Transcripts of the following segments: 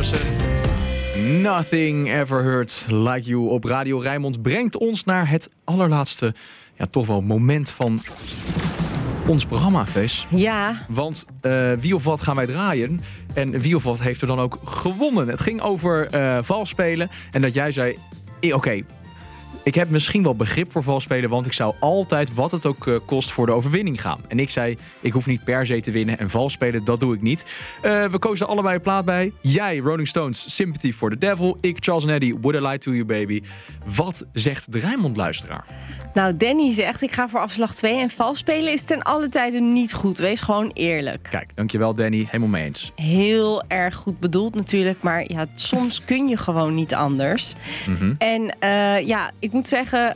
Morrison. Nothing ever hurts like you op Radio Rijnmond brengt ons naar het allerlaatste, toch wel moment van ons programma, Vees. Ja. Want wie of wat gaan wij draaien? En wie of wat heeft er dan ook gewonnen? Het ging over valspelen. En dat jij zei, oké, ik heb misschien wel begrip voor valspelen, want ik zou altijd, wat het ook kost, voor de overwinning gaan. En ik zei, ik hoef niet per se te winnen en valspelen, dat doe ik niet. We kozen allebei een plaat bij. Jij, Rolling Stones, Sympathy for the Devil. Ik, Charles & Eddie, Would I Lie to You Baby. Wat zegt de Rijnmond-luisteraar? Nou, Danny zegt, ik ga voor afslag 2 en valspelen is ten alle tijde niet goed. Wees gewoon eerlijk. Kijk, dankjewel Danny, helemaal mee eens. Heel erg goed bedoeld natuurlijk, maar soms kun je gewoon niet anders. Mm-hmm. En ik moet zeggen,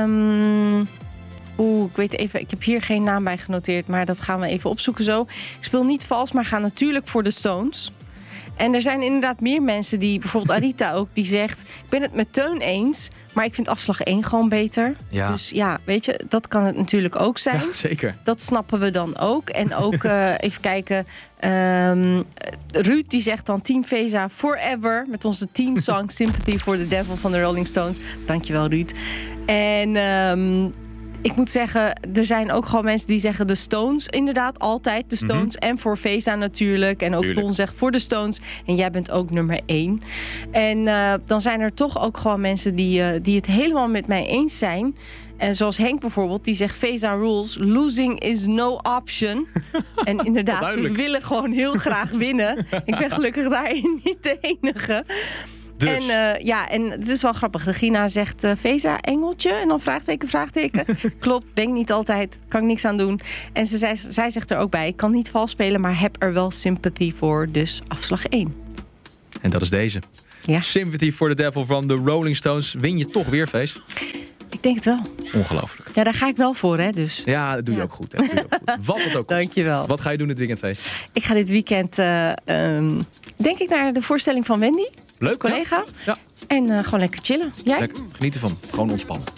ik weet even, ik heb hier geen naam bij genoteerd, maar dat gaan we even opzoeken zo. Ik speel niet vals, maar ga natuurlijk voor de Stones. En er zijn inderdaad meer mensen die, bijvoorbeeld Arita ook, die zegt, ik ben het met Teun eens, maar ik vind afslag 1 gewoon beter. Ja. Dus weet je, dat kan het natuurlijk ook zijn. Ja, zeker. Dat snappen we dan ook. En ook, even kijken, Ruud die zegt dan Team Veza Forever, met onze teamsong Sympathy for the Devil van de Rolling Stones. Dankjewel, Ruud. En ik moet zeggen, er zijn ook gewoon mensen die zeggen de Stones, inderdaad, altijd de Stones. Mm-hmm. En voor Veza natuurlijk. En ook Tuurlijk. Ton zegt voor de Stones. En jij bent ook nummer 1. En dan zijn er toch ook gewoon mensen die het helemaal met mij eens zijn. En zoals Henk bijvoorbeeld, die zegt Veza rules, losing is no option. En inderdaad, we willen gewoon heel graag winnen. Ik ben gelukkig daarin niet de enige. Dus. En het is wel grappig. Regina zegt Veza, engeltje? En dan vraagteken. Klopt, ben ik niet altijd. Kan ik niks aan doen. En zij zegt er ook bij, ik kan niet vals spelen, maar heb er wel sympathy voor. Dus afslag 1. En dat is deze. Ja. Sympathy for the Devil van de Rolling Stones. Win je toch weer, Vees? Ik denk het wel. Ongelooflijk. Ja, daar ga ik wel voor, hè. Dus. Ja, dat doe je ook goed. Hè. Dat doe je ook goed. Wat het ook kost. Dankjewel. Wat ga je doen dit weekend, Vees? Ik ga dit weekend, denk ik, naar de voorstelling van Wendy. Leuk, collega. Ja. En gewoon lekker chillen. Jij? Lekker. Geniet ervan. Gewoon ontspannen.